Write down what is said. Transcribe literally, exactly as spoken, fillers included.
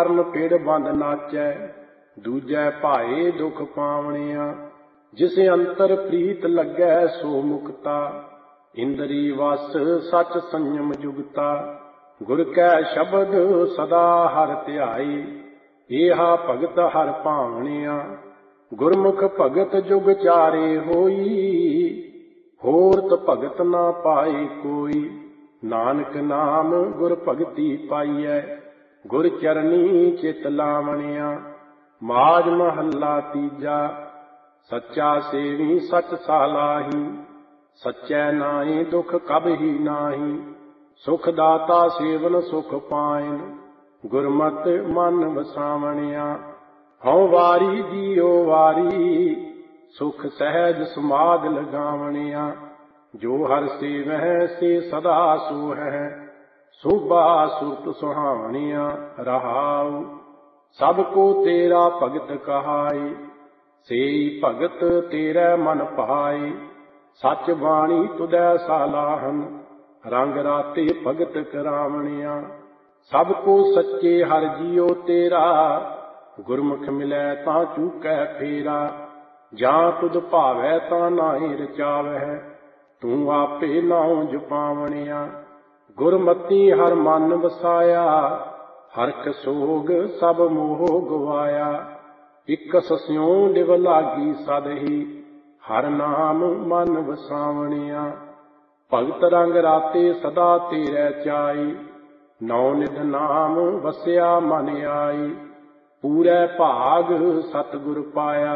ਕਰਨ ਪੇੜ ਬੰਦ ਨਾਚੈ, ਦੂਜੈ ਭਾਏ ਦੁਖ ਪਾਵਣਿਆ। ਜਿਸ ਅੰਤਰ ਪ੍ਰੀਤ ਲੱਗੈ ਸੋ ਮੁਕਤਾ, ਇੰਦਰੀ ਵਸ ਸਚ ਸੰਯਮ ਜੁਗਤਾ। ਗੁਰ ਕੈ ਸ਼ਬਦ ਸਦਾ ਹਰਿ ਧਿਆਈ, ਏਹਾ ਭਗਤ ਹਰਿ ਭਾਵਣਿਆ। ਗੁਰਮੁਖ ਭਗਤ ਜੁਗ ਚਾਰੇ ਹੋਈ, ਹੋਰਤ ਭਗਤ ਨਾ ਪਾਏ ਕੋਈ। ਨਾਨਕ ਨਾਮ ਗੁਰ ਭਗਤੀ ਪਾਈਐ, ਗੁਰ ਚਰਨੀ ਚਿਤ ਲਾਵਣਿਆ। ਮਾਝ ਮਹੱਲਾ ਤੀਜਾ। ਸੱਚਾ ਸੇਵੀ ਸਚ ਸਾਲਾਹੀ, ਸੱਚੈ ਨਾਹੀ ਦੁਖ ਕਬਹੀ ਨਾਹੀ। ਸੁਖ ਦਾਤਾ ਸੇਵਨ ਸੁਖ ਪਾਇਨ, ਗੁਰਮਤਿ ਮਨ ਵਸਾਵਣਿਆ। ਹਉ ਵਾਰੀ ਜੀਉ ਵਾਰੀ, ਸੁਖ ਸਹਿਜ ਸਮਾਧ ਲਗਾਵਣਿਆ। ਜੋ ਹਰਿ ਸੇਵਹਿ ਸੇ ਸਦਾ ਸੋਹੈ, ਸੋਭਾ ਸੁਰਤ ਸੁਹਾਵਣਿਆ। ਰਹਾਉ ਸਭ ਕੋ ਤੇਰਾ ਭਗਤ ਕਹਾਏ, ਸੇਈ ਭਗਤ ਤੇਰੇ ਮਨ ਭਾਏ। ਸਚ ਬਾਣੀ ਤੁਧੈ ਸਾਲਾਹਨ, ਰੰਗ ਰਾਤੇ ਭਗਤ ਕਰਾਵਣਿਆ। ਸਭ ਕੋ ਸੱਚੇ ਹਰਿ ਜੀਉ ਤੇਰਾ, ਗੁਰਮੁਖ ਮਿਲੈ ਤਾਂ ਚੂਕੈ ਫੇਰਾ। ਜਾਂ ਤੁਧ ਭਾਵੈ ਤਾਂ ਨਾਹੀ ਰਚਾਵਹਿ, ਤੂੰ ਆਪੇ ਨਾਉ ਜਪਾਵਣਿਆ। ਗੁਰਮਤੀ ਹਰਿ ਮਨ ਵਸਾਇਆ, ਹਰਖ ਸੋਗ ਸਭ ਮੋਹ ਗਵਾਇਆ। ਇਕਸ ਸਿਉ ਲਿਵ ਲਾਗੀ ਸਦਹੀ, ਹਰਿ ਨਾਮ ਮਨ ਵਸਾਵਣਿਆ। ਭਗਤ ਰੰਗ ਰਾਤੇ ਸਦਾ ਤੇਰੇ ਚਾਈ, ਨੌ ਨਿਧ ਨਾਮ ਵਸਿਆ ਮਨ ਆਈ। ਪੂਰੇ ਭਾਗ ਸਤਿਗੁਰ ਪਾਇਆ,